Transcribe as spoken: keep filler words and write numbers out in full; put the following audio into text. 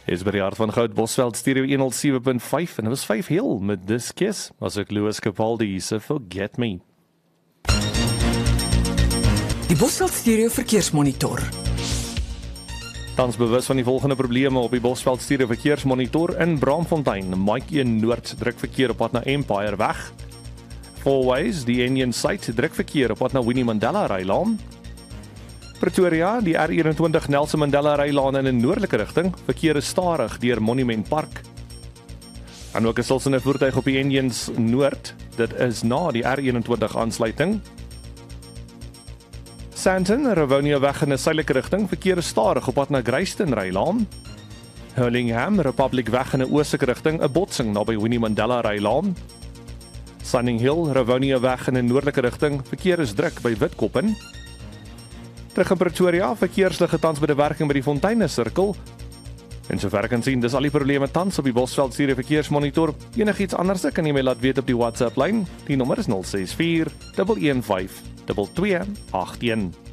Is by die hart van Goud Bosveld Stereo honderd sewe punt vyf en dit was vyf heel met This Kiss, as ek Louis Capaldi se Forget Me. Die Bosveld Stereo verkeersmonitor. Tans bewus van die volgende probleme op die Bosveld Stereo verkeersmonitor in Braamfontein. Mike een Noord druk verkeer op pad na Empire weg. Fourways, die Union Site druk verkeer op pad na Winnie Mandela Rylaan. Pretoria, die R eenentwintig Nelson Mandela Rylaan in 'n noordelike rigting, verkeer is stadig deur Monument Park. En ook 'n stilsende voertuig op die Unions Noord, dit is na die R eenentwintig aansluiting. Sandton, Rivonia weg in 'n suidelike rigting, verkeer is stadig op pad na Grayston Rylaan. Hurlingham, Republic weg in 'n oostelike rigting, 'n botsing naby Winnie Mandela Rylaan. Sunning Hill, Rivonia weg in 'n noordelike rigting, verkeer is druk by Witkoppen. Terug in Pretoria, verkeersligte tans by die werking by die Fonteine Sirkel. En sover ek kan sien, dis al die probleme tans op die Bosveld Stereo verkeersmonitor. Enigiets anders kan jy my laat weet op die WhatsApp lyn. Die nommer is nul ses vier een een vyf twee twee agt een.